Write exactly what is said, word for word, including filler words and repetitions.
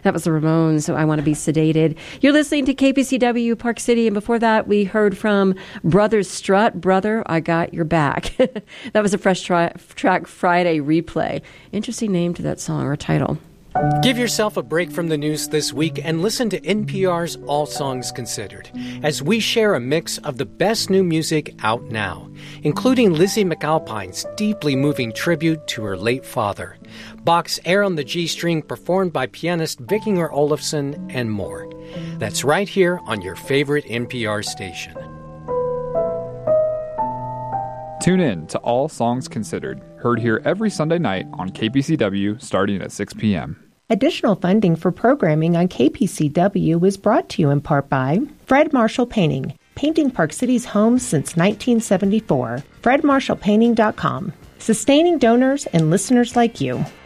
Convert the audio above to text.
That was the Ramones, so I Want to Be Sedated. You're listening to K P C W Park City, and before that, we heard from Brothers Strut, Brother, I Got Your Back. That was a Fresh tri- Track Friday replay. Interesting name to that song or title. Give yourself a break from the news this week and listen to N P R's All Songs Considered, as we share a mix of the best new music out now, including Lizzie McAlpine's deeply moving tribute to her late father, Bach's Air on the G String performed by pianist Vikinger Olafsson, and more. That's right here on your favorite N P R station. Tune in to All Songs Considered, heard here every Sunday night on K P C W starting at six p.m. Additional funding for programming on K P C W is brought to you in part by Fred Marshall Painting, painting Park City's homes since nineteen seventy-four. fred marshall painting dot com, sustaining donors and listeners like you.